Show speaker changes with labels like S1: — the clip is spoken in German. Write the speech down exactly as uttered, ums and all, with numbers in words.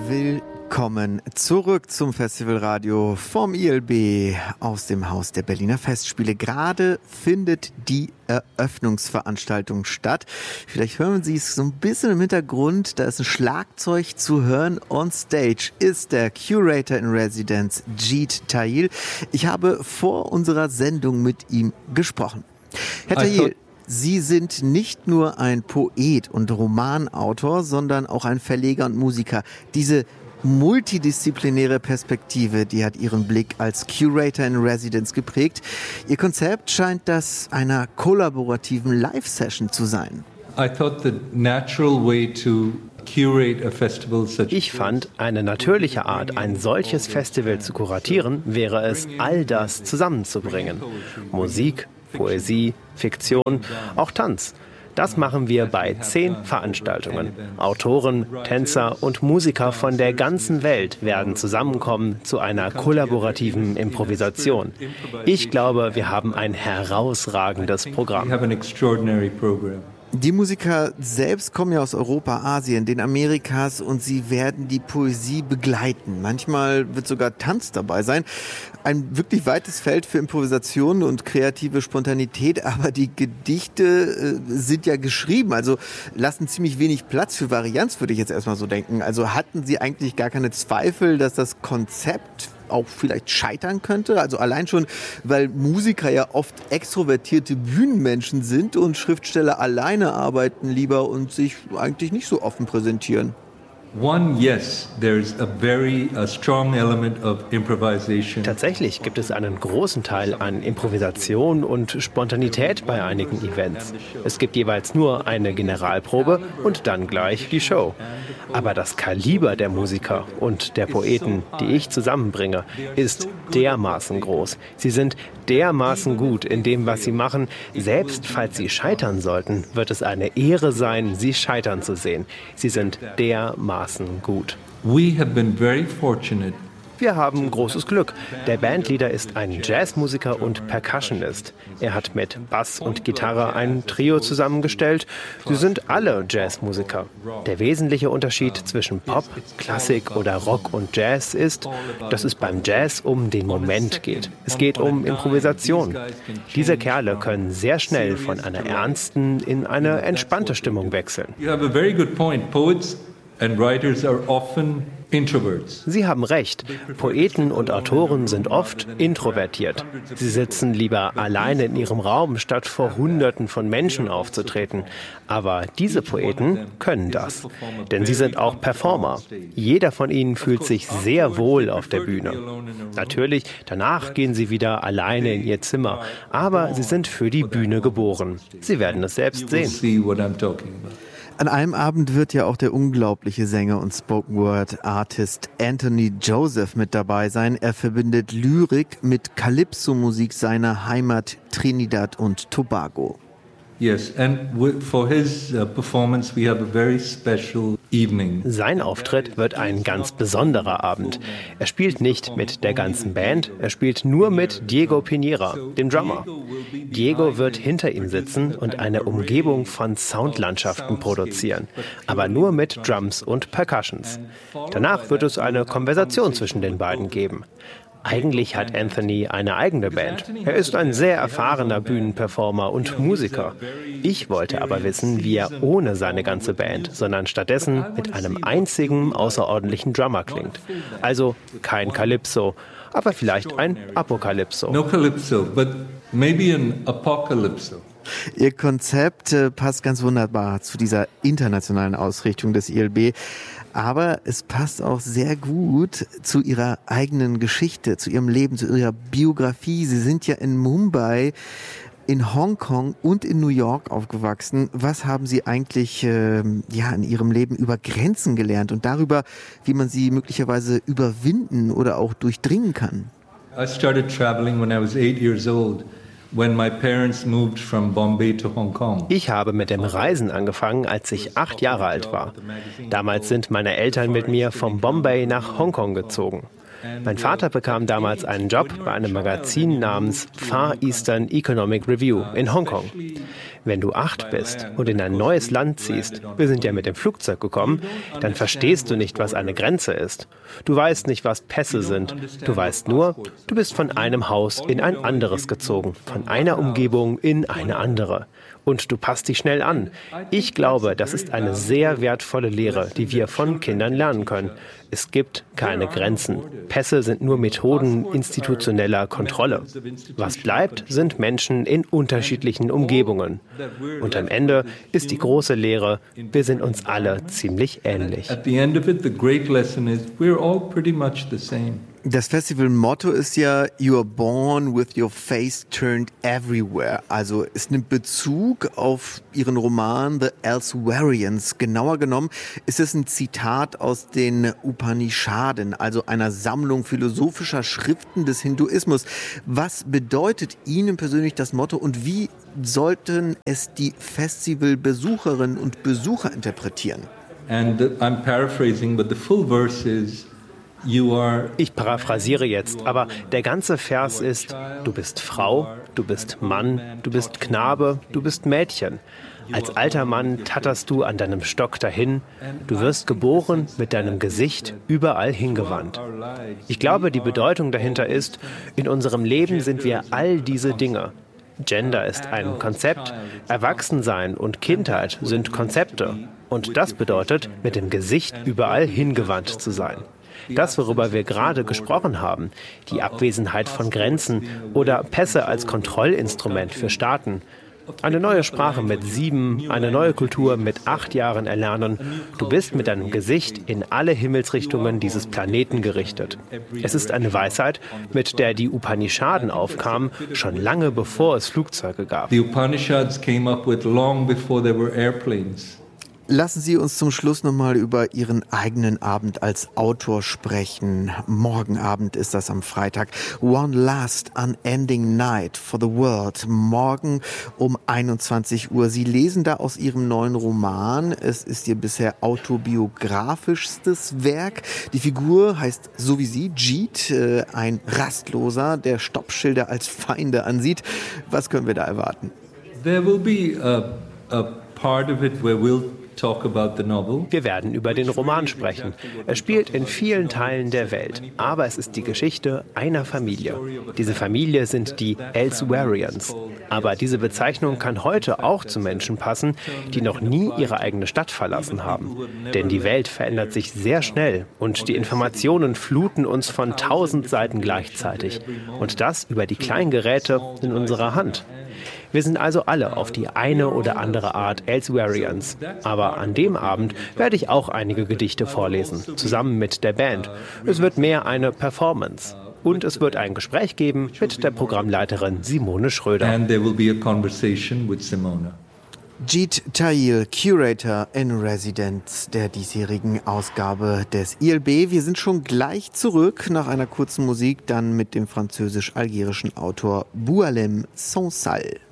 S1: Willkommen zurück zum Festivalradio vom I L B aus dem Haus der Berliner Festspiele. Gerade findet die Eröffnungsveranstaltung statt. Vielleicht hören Sie es so ein bisschen im Hintergrund. Da ist ein Schlagzeug zu hören. On stage ist der Curator in Residence, Jeet Thayil. Ich habe vor unserer Sendung mit ihm gesprochen. Herr Thayil, Sie sind nicht nur ein Poet und Romanautor, sondern auch ein Verleger und Musiker. Diese multidisziplinäre Perspektive, die hat Ihren Blick als Curator in Residence geprägt. Ihr Konzept scheint das einer kollaborativen Live-Session zu sein.
S2: I thought the natural way to
S3: Ich fand, eine natürliche Art, ein solches Festival zu kuratieren, wäre es, all das zusammenzubringen. Musik, Poesie, Fiktion, auch Tanz. Das machen wir bei zehn Veranstaltungen. Autoren, Tänzer und Musiker von der ganzen Welt werden zusammenkommen zu einer kollaborativen Improvisation. Ich glaube, wir haben ein herausragendes Programm.
S1: Die Musiker selbst kommen ja aus Europa, Asien, den Amerikas und sie werden die Poesie begleiten. Manchmal wird sogar Tanz dabei sein. Ein wirklich weites Feld für Improvisation und kreative Spontanität, aber die Gedichte äh, sind ja geschrieben, also lassen ziemlich wenig Platz für Varianz, würde ich jetzt erstmal so denken. Also hatten Sie eigentlich gar keine Zweifel, dass das Konzept auch vielleicht scheitern könnte? Also allein schon, weil Musiker ja oft extrovertierte Bühnenmenschen sind und Schriftsteller alleine arbeiten lieber und sich eigentlich nicht so offen präsentieren.
S2: One, yes, there's a very a strong element of improvisation.
S3: Tatsächlich gibt es einen großen Teil an Improvisation und Spontanität bei einigen Events. Es gibt jeweils nur eine Generalprobe und dann gleich die Show. Aber das Kaliber der Musiker und der Poeten, die ich zusammenbringe, ist dermaßen groß. Sie sind dermaßen gut in dem, was sie machen. Selbst falls sie scheitern sollten, wird es eine Ehre sein, sie scheitern zu sehen. Sie sind dermaßen gut.
S2: We have been very fortunate.
S3: Wir haben großes Glück. Der Bandleader ist ein Jazzmusiker und Percussionist. Er hat mit Bass und Gitarre ein Trio zusammengestellt. Sie sind alle Jazzmusiker. Der wesentliche Unterschied zwischen Pop, Klassik oder Rock und Jazz ist, dass es beim Jazz um den Moment geht. Es geht um Improvisation. Diese Kerle können sehr schnell von einer ernsten in eine entspannte Stimmung wechseln.
S2: You have a very good point. Poets and writers are often introverts.
S3: Sie haben recht. Poeten und Autoren sind oft introvertiert. Sie sitzen lieber alleine in ihrem Raum, statt vor Hunderten von Menschen aufzutreten. Aber diese Poeten können das. Denn sie sind auch Performer. Jeder von ihnen fühlt sich sehr wohl auf der Bühne. Natürlich, danach gehen sie wieder alleine in ihr Zimmer. Aber sie sind für die Bühne geboren. Sie werden es selbst sehen.
S1: An einem Abend wird ja auch der unglaubliche Sänger und Spoken-Word-Artist Anthony Joseph mit dabei sein. Er verbindet Lyrik mit Calypso-Musik seiner Heimat Trinidad und Tobago.
S2: Yes, and for his performance we have a very special evening.
S3: Sein Auftritt wird ein ganz besonderer Abend. Er spielt nicht mit der ganzen Band, er spielt nur mit Diego Pinera, dem Drummer. Diego wird hinter ihm sitzen und eine Umgebung von Soundlandschaften produzieren, aber nur mit Drums und Percussions. Danach wird es eine Konversation zwischen den beiden geben. Eigentlich hat Anthony eine eigene Band. Er ist ein sehr erfahrener Bühnenperformer und Musiker. Ich wollte aber wissen, wie er ohne seine ganze Band, sondern stattdessen mit einem einzigen außerordentlichen Drummer klingt. Also kein Calypso, aber vielleicht ein Apokalypso.
S2: No Calypso, but maybe an Apocalypso.
S1: Ihr Konzept äh, passt ganz wunderbar zu dieser internationalen Ausrichtung des I L B. Aber es passt auch sehr gut zu Ihrer eigenen Geschichte, zu Ihrem Leben, zu Ihrer Biografie. Sie sind ja in Mumbai, in Hongkong und in New York aufgewachsen. Was haben Sie eigentlich äh, ja, in Ihrem Leben über Grenzen gelernt und darüber, wie man sie möglicherweise überwinden oder auch durchdringen kann?
S2: I started traveling when I was eight years old. When my parents moved from Bombay to Hong Kong.
S3: Ich habe mit dem Reisen angefangen, als ich acht Jahre alt war. Damals sind meine Eltern mit mir von Bombay nach Hongkong gezogen. Mein Vater bekam damals einen Job bei einem Magazin namens Far Eastern Economic Review in Hongkong. Wenn du acht bist und in ein neues Land ziehst, wir sind ja mit dem Flugzeug gekommen, dann verstehst du nicht, was eine Grenze ist. Du weißt nicht, was Pässe sind. Du weißt nur, du bist von einem Haus in ein anderes gezogen, von einer Umgebung in eine andere. Und du passt dich schnell an. Ich glaube, das ist eine sehr wertvolle Lehre, die wir von Kindern lernen können. Es gibt keine Grenzen. Pässe sind nur Methoden institutioneller Kontrolle. Was bleibt, sind Menschen in unterschiedlichen Umgebungen. Und am Ende ist die große Lehre, wir sind uns alle ziemlich ähnlich.
S2: At the end of it, the great lesson is we're all pretty much the same.
S1: Das Festivalmotto ist ja You are born with your face turned everywhere. Also es nimmt Bezug auf Ihren Roman The Elsewherians. Genauer genommen ist es ein Zitat aus den Upanishaden, also einer Sammlung philosophischer Schriften des Hinduismus. Was bedeutet Ihnen persönlich das Motto und wie sollten es die Festivalbesucherinnen und Besucher interpretieren?
S2: And I'm paraphrasing, but the full verse is
S3: Ich paraphrasiere jetzt, aber der ganze Vers ist, du bist Frau, du bist Mann, du bist Knabe, du bist Mädchen. Als alter Mann tatterst du an deinem Stock dahin, du wirst geboren mit deinem Gesicht überall hingewandt. Ich glaube, die Bedeutung dahinter ist, in unserem Leben sind wir all diese Dinge. Gender ist ein Konzept, Erwachsensein und Kindheit sind Konzepte. Und das bedeutet, mit dem Gesicht überall hingewandt zu sein. Das, worüber wir gerade gesprochen haben, die Abwesenheit von Grenzen oder Pässe als Kontrollinstrument für Staaten, eine neue Sprache mit sieben, eine neue Kultur mit acht Jahren erlernen. Du bist mit deinem Gesicht in alle Himmelsrichtungen dieses Planeten gerichtet. Es ist eine Weisheit, mit der die Upanishaden aufkamen, schon lange bevor es Flugzeuge gab.
S2: The Upanishads came up with long before there were airplanes.
S1: Lassen Sie uns zum Schluss nochmal über Ihren eigenen Abend als Autor sprechen. Morgen Abend ist das am Freitag. One Last Unending Night for the World. Morgen um einundzwanzig Uhr. Sie lesen da aus Ihrem neuen Roman. Es ist Ihr bisher autobiografischstes Werk. Die Figur heißt so wie Sie, Jeet, ein Rastloser, der Stoppschilder als Feinde ansieht. Was können wir da erwarten?
S2: There will be a, a part of it where we'll
S3: Wir werden über den Roman sprechen. Er spielt in vielen Teilen der Welt, aber es ist die Geschichte einer Familie. Diese Familie sind die Elsewherians. Aber diese Bezeichnung kann heute auch zu Menschen passen, die noch nie ihre eigene Stadt verlassen haben. Denn die Welt verändert sich sehr schnell und die Informationen fluten uns von tausend Seiten gleichzeitig. Und das über die kleinen Geräte in unserer Hand. Wir sind also alle auf die eine oder andere Art Elsewherians. Aber an dem Abend werde ich auch einige Gedichte vorlesen, zusammen mit der Band. Es wird mehr eine Performance. Und es wird ein Gespräch geben mit der Programmleiterin Simone Schröder.
S2: And there will be a conversation with Simona.
S1: Jeet Thayil, Curator in Residence der diesjährigen Ausgabe des I L B. Wir sind schon gleich zurück nach einer kurzen Musik, dann mit dem französisch-algerischen Autor Boualem Sansal.